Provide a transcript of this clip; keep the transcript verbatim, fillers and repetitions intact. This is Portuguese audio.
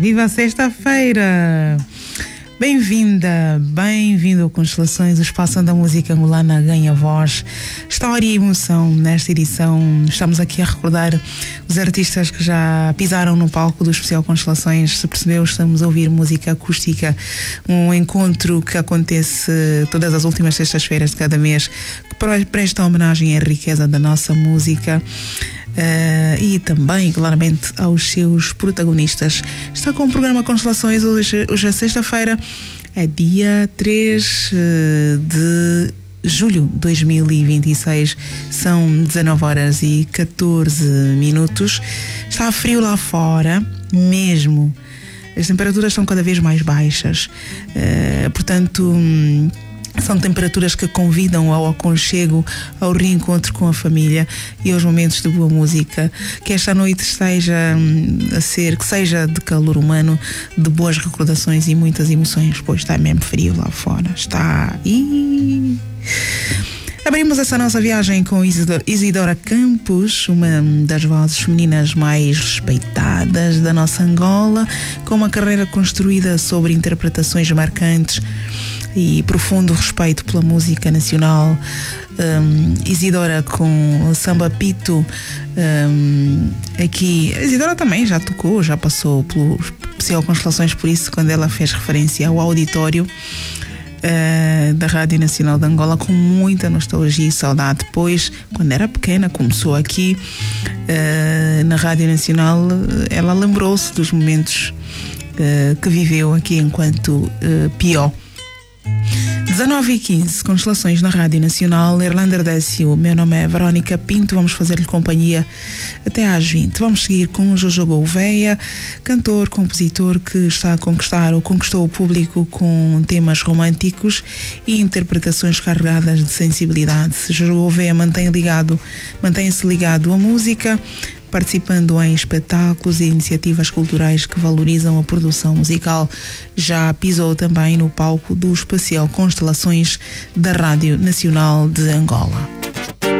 Viva sexta-feira! Bem-vinda, bem-vindo ao Constelações, o espaço onde a música angolana ganha voz, história e emoção. Nesta edição estamos aqui a recordar os artistas que já pisaram no palco do especial Constelações. Se percebeu, estamos a ouvir música acústica, um encontro que acontece todas as últimas sextas-feiras de cada mês, que presta homenagem à riqueza da nossa música. Uh, e também, claramente, aos seus protagonistas. Está com o programa Constelações. Hoje, hoje é sexta-feira, é dia três de julho de dois mil e vinte e seis, são dezanove horas e catorze minutos. Está frio lá fora, mesmo. As temperaturas estão cada vez mais baixas, uh, portanto. Hum, São temperaturas que convidam ao aconchego, ao reencontro com a família e aos momentos de boa música. Que esta noite seja a ser, que seja de calor humano, de boas recordações e muitas emoções, pois está mesmo frio lá fora. Está. E abrimos essa nossa viagem com Isidora, Isidora Campos, uma das vozes femininas mais respeitadas da nossa Angola, com uma carreira construída sobre interpretações marcantes e profundo respeito pela música nacional. um, Isidora com Samba Pito, um, aqui Isidora também já tocou, já passou pelo especial Constelações, por isso quando ela fez referência ao auditório uh, da Rádio Nacional de Angola, com muita nostalgia e saudade, pois quando era pequena começou aqui uh, na Rádio Nacional. Ela lembrou-se dos momentos uh, que viveu aqui enquanto uh, pior. dezanove e quinze, Constelações na Rádio Nacional. Irlanda Décio, meu nome é Verónica Pinto, vamos fazer-lhe companhia até às vinte. Vamos seguir com Jojo Gouveia, cantor, compositor que está a conquistar ou conquistou o público com temas românticos e interpretações carregadas de sensibilidade. Jojo Gouveia mantém ligado, mantém-se ligado à música, participando em espetáculos e iniciativas culturais que valorizam a produção musical. Já pisou também no palco do especial Constelações da Rádio Nacional de Angola.